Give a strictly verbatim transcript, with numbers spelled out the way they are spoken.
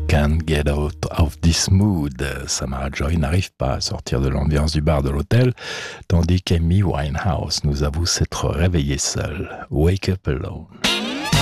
Can't get out of this mood. Samara Joy n'arrive pas à sortir de l'ambiance du bar de l'hôtel, tandis qu'Amy Winehouse nous avoue s'être réveillée seule. Wake up alone.